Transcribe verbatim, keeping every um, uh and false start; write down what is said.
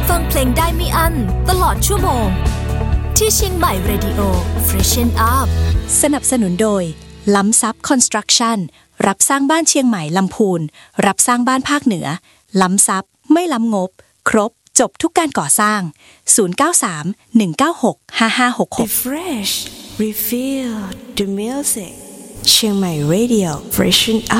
ฟังเพลงได้ไม่อั้นตลอดชั่วโมงที่เชียงใหม่ Radio Freshen Up สนับสนุนโดยล้ำซับคอนสตรักชั่นรับสร้างบ้านเชียงใหม่ลำพูนรับสร้างบ้านภาคเหนือล้ำซับไม่ล้ำงบครบจบทุกการก่อสร้างศูนย์ เก้า สาม หนึ่ง เก้า หก ห้า ห้า หก หก Refresh Refill the music เชียงใหม่ Radio Freshen Up